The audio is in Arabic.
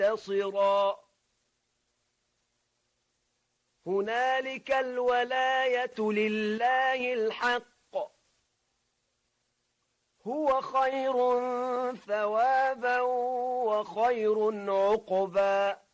منتصرا هنالك الولاية لله الحق هو خير ثوابا وخير عقبا